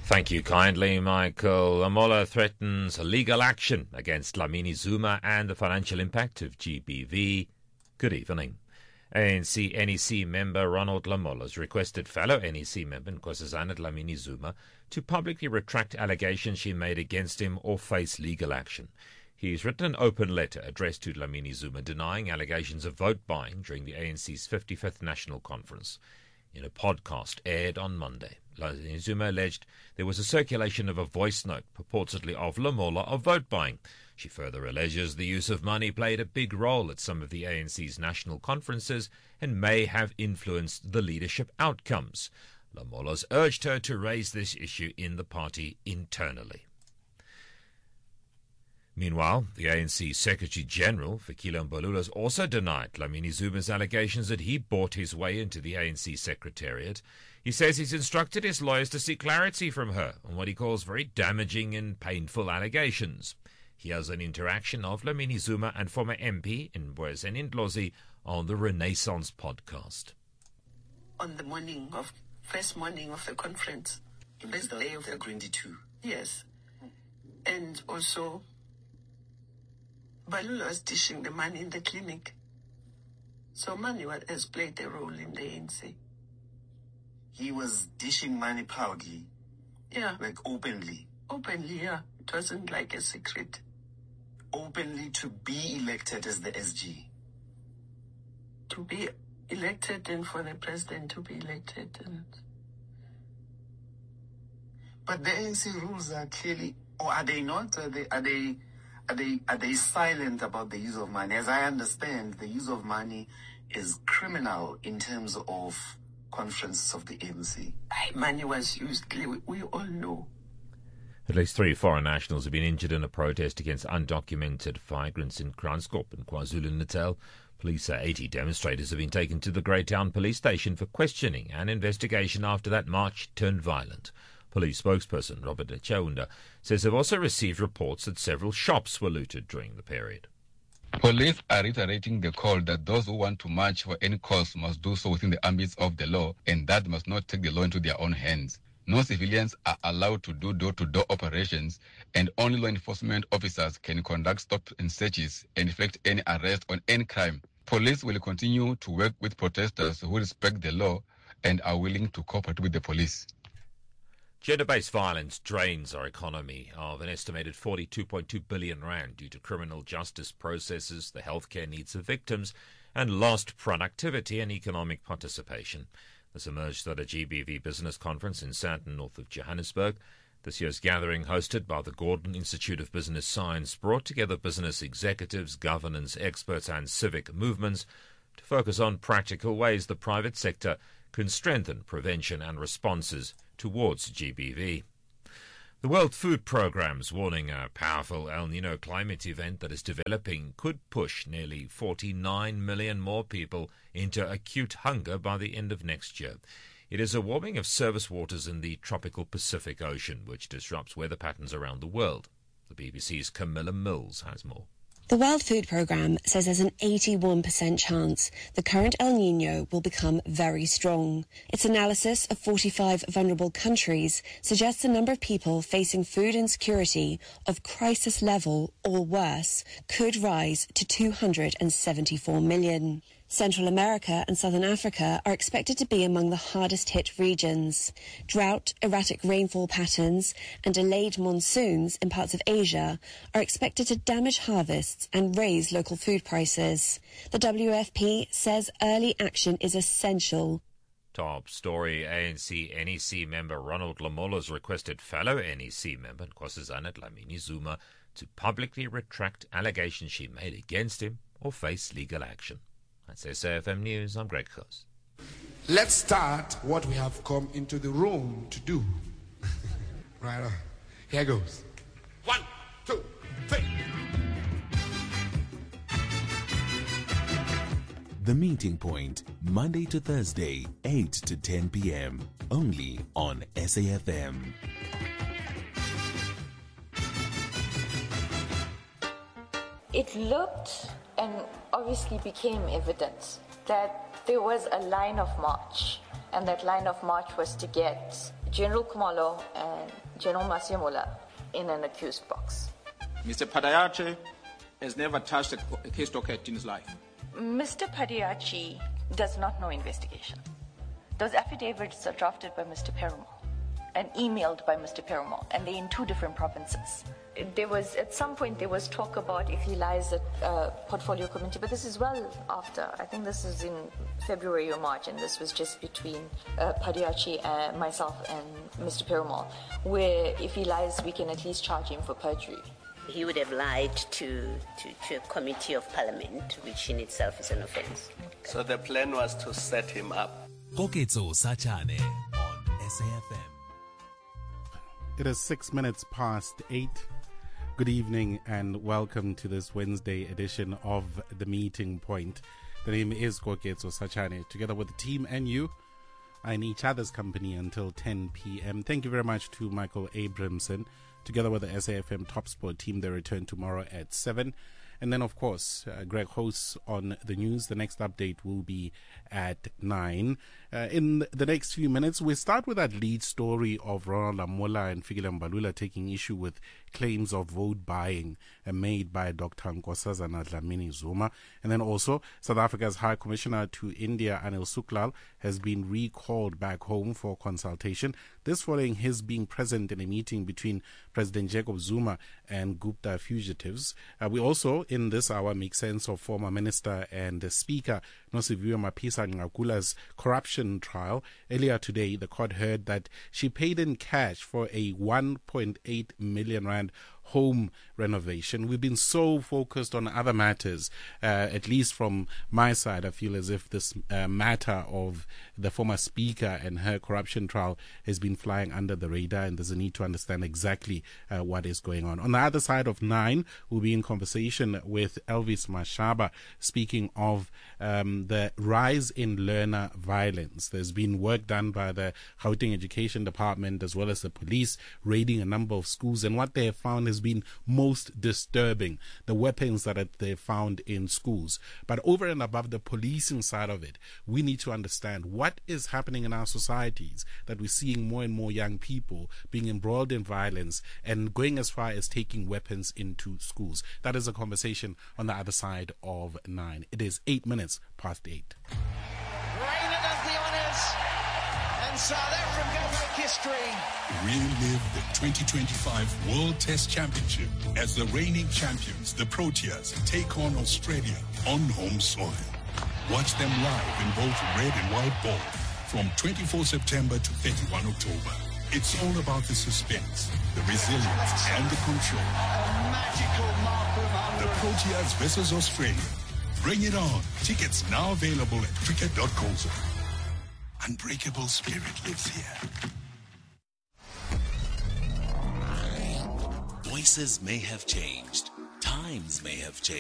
Thank you kindly, Michael. Lamola threatens legal action against Dlamini Zuma and the financial impact of GBV. Good evening. ANC NEC member Ronald Lamola has requested fellow NEC member Nkosazana Dlamini Zuma to publicly retract allegations she made against him or face legal action. He's written an open letter addressed to Dlamini Zuma denying allegations of vote buying during the ANC's 55th National Conference. In a podcast aired on Monday, Dlamini Zuma alleged there was a circulation of a voice note purportedly of Lamola of vote buying. She further alleges the use of money played a big role at some of the ANC's national conferences and may have influenced the leadership outcomes. Lamola's urged her to raise this issue in the party internally. Meanwhile, the ANC Secretary-General, Fikile Mbalula, has also denied Dlamini Zuma's allegations that he bought his way into the ANC Secretariat. He says he's instructed his lawyers to seek clarity from her on what he calls very damaging and painful allegations. Here's an interaction of Dlamini Zuma and former MP Mbuyiseni Ndlozi on the Renaissance podcast. On the first morning of the conference, first day of the 22. Yes. And also, Mbalula was dishing the money in the clinic. So money has played a role in the ANC. He was dishing money proudly? Yeah. Like openly? Openly, yeah. It wasn't like a secret. Openly to be elected as the SG? To be elected and for the president to be elected. But the ANC rules are clearly, or are they not? Are they silent about the use of money? As I understand, the use of money is criminal in terms of conferences of the ANC. Money was used, we all know. At least 3 foreign nationals have been injured in a protest against undocumented migrants in Kranskop and KwaZulu-Natal. Police say 80 demonstrators have been taken to the Greytown police station for questioning and investigation after that march turned violent. Police spokesperson Robert Chaunda says they've also received reports that several shops were looted during the period. Police are reiterating the call that those who want to march for any cause must do so within the ambits of the law and that must not take the law into their own hands. No civilians are allowed to do door-to-door operations and only law enforcement officers can conduct stops and searches and effect any arrest on any crime. Police will continue to work with protesters who respect the law and are willing to cooperate with the police. Gender-based violence drains our economy of an estimated 42.2 billion rand due to criminal justice processes, the healthcare needs of victims, and lost productivity and economic participation. This emerged at a GBV business conference in Sandton, north of Johannesburg. This year's gathering, hosted by the Gordon Institute of Business Science, brought together business executives, governance experts, and civic movements to focus on practical ways the private sector can strengthen prevention and responses towards GBV. The World Food Programme's warning a powerful El Nino climate event that is developing could push nearly 49 million more people into acute hunger by the end of next year. It is a warming of surface waters in the tropical Pacific Ocean, which disrupts weather patterns around the world. The BBC's Camilla Mills has more. The World Food Programme says there's an 81% chance the current El Niño will become very strong. Its analysis of 45 vulnerable countries suggests the number of people facing food insecurity of crisis level or worse could rise to 274 million. Central America and Southern Africa are expected to be among the hardest hit regions. Drought, erratic rainfall patterns and delayed monsoons in parts of Asia are expected to damage harvests and raise local food prices. The WFP says early action is essential. Top story, ANC NEC member Ronald Lamola has requested fellow NEC member Nkosazana Dlamini Zuma to publicly retract allegations she made against him or face legal action. That's SAFM News. I'm Greg Coase. Let's start what we have come into the room to do. Right on. Here goes. 1, 2, 3. The Meeting Point, Monday to Thursday, 8 to 10 p.m. Only on SAFM. It looked and obviously became evident that there was a line of march And that line of march was to get General Khumalo and General Masiamola in an accused box. Mr. Padayachi has never touched a case docket in his life. Mr. Padayachi does not know investigation. Those affidavits are drafted by Mr. Perumal and emailed by Mr. Perumal, and they're in 2 different provinces. At some point, there was talk about if he lies at portfolio committee, but this is well after. I think this is in February or March, and this was just between Padayachi and myself and Mr. Perumal, where if he lies, we can at least charge him for perjury. He would have lied to a committee of parliament, which in itself is an offense. So the plan was to set him up. Koketso Sachane on SAFM. It is 6 minutes past 8. Good evening and welcome to this Wednesday edition of The Meeting Point. The name is Koketso Sachane. Together with the team and you are in each other's company until 10 p.m. Thank you very much to Michael Abramson. Together with the SAFM Top Sport team, they return tomorrow at 7. And then, of course, Greg hosts on the news. The next update will be at 9. In the next few minutes, we start with that lead story of Ronald Lamola and Fikile Mbalula taking issue with claims of vote buying made by Dr. Nkosazana Dlamini Zuma. And then also, South Africa's High Commissioner to India, Anil Suklal, has been recalled back home for consultation. This following his being present in a meeting between President Jacob Zuma and Gupta fugitives. We also, in this hour, make sense of former Minister and Speaker Nosiviwe Mapisa Ngakula's corruption trial. Earlier today, the court heard that she paid in cash for a 1.8 million rand home renovation. We've been so focused on other matters, at least from my side. I feel as if this matter of the former speaker and her corruption trial has been flying under the radar, and there's a need to understand exactly what is going on. On the other side of 9, we'll be in conversation with Elvis Mashaba, speaking of the rise in learner violence. There's been work done by the Gauteng Education Department as well as the police raiding a number of schools, and what they have found has been most disturbing, the weapons that they found in schools. But over and above the policing side of it, we need to understand what is happening in our societies, that we're seeing more and more young people being embroiled in violence and going as far as taking weapons into schools. That is a conversation on the other side of 9. It is 8 minutes past 8. Reina does the honours, and South Africa make history. Relive the 2025 World Test Championship as the reigning champions, the Proteas, take on Australia on home soil. Watch them live in both red and white ball from 24 September to 31 October. It's all about the suspense, the resilience, and the control. A magical mark of 100. The Proteas versus Australia. Bring it on. Tickets now available at cricket.co.za. Unbreakable spirit lives here. Voices may have changed. Times may have changed.